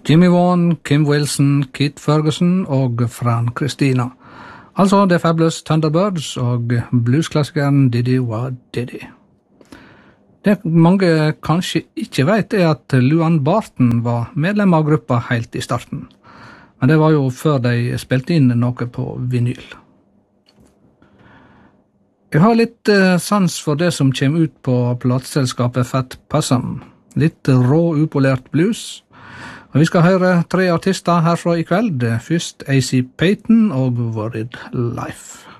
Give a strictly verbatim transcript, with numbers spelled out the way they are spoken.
Jimmy Vaughan, Kim Wilson, Kit Ferguson og Fran Christina. Altså The Fabulous Thunderbirds og bluesklassikeren Diddy Wa Diddy. Det mange kanskje ikke vet er at Luan Barton var medlem av gruppa helt i starten. Men det var jo før de spilte inn noe på vinyl. Jeg har litt eh, sans for det som kommer ut på plateselskapet Fat Possum. Litt rå, upolert blues. Og vi skal høre tre artister herfra i kveld. Først A C Payton og Worried Life.